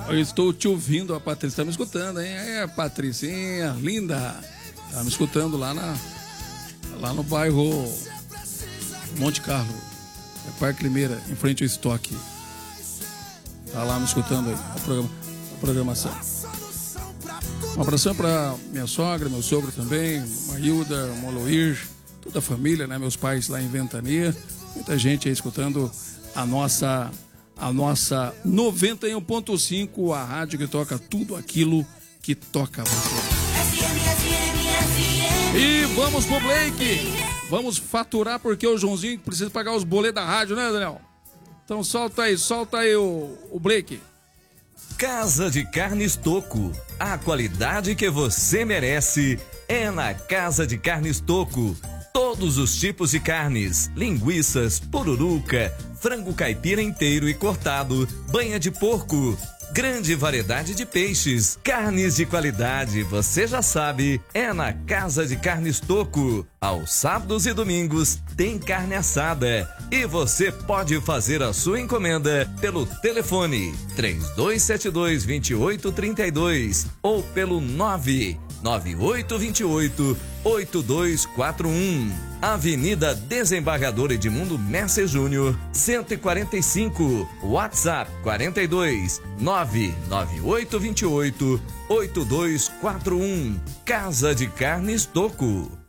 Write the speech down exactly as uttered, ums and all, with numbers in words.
Eu estou te ouvindo, a Patrícia tá me escutando, hein? É, Patricinha, linda. Tá me escutando lá na lá no bairro Monte Carlo. É Parque Limeira, em frente ao estoque. Tá lá me escutando aí, a, programa, a programação. Um abração para minha sogra, meu sogro também, Marilda, Moloir, toda a família, né? Meus pais lá em Ventania. Muita gente aí escutando a nossa, a nossa noventa e um ponto cinco, a rádio que toca tudo aquilo que toca você. E vamos pro Blake. Vamos faturar porque o Joãozinho precisa pagar os boletos da rádio, né, Daniel? Então solta aí, solta aí o, o Blake. Casa de Carnes Toco. A qualidade que você merece é na Casa de Carnes Toco. Todos os tipos de carnes, linguiças, pururuca, frango caipira inteiro e cortado, banha de porco, grande variedade de peixes, carnes de qualidade, você já sabe, é na Casa de Carnes Toco. Aos sábados e domingos tem carne assada e você pode fazer a sua encomenda pelo telefone três dois sete dois, dois oito três dois ou pelo nove nove oito dois oito, oito dois quatro um. Avenida Desembargador Edmundo Messer Júnior, cento e quarenta e cinco. WhatsApp quarenta e dois, nove nove oito dois oito, oito dois quatro um. Casa de Carnes Toco.